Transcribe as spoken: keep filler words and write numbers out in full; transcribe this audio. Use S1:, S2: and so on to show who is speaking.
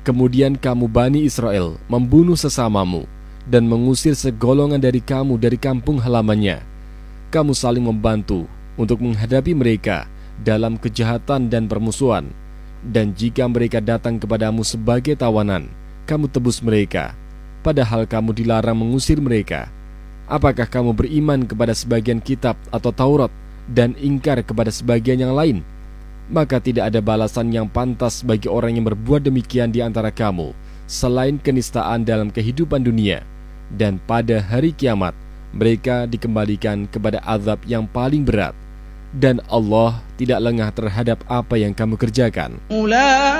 S1: Kemudian kamu Bani Israel membunuh sesamamu dan mengusir segolongan dari kamu dari kampung halamannya. Kamu saling membantu untuk menghadapi mereka dalam kejahatan dan permusuhan. Dan jika mereka datang kepadamu sebagai tawanan, kamu tebus mereka, padahal kamu dilarang mengusir mereka. Apakah kamu beriman kepada sebagian kitab atau Taurat dan ingkar kepada sebagian yang lain? Maka tidak ada balasan yang pantas bagi orang yang berbuat demikian di antara kamu selain kenistaan dalam kehidupan dunia, dan pada hari kiamat mereka dikembalikan kepada azab yang paling berat. Dan Allah tidak lengah terhadap apa yang kamu kerjakan.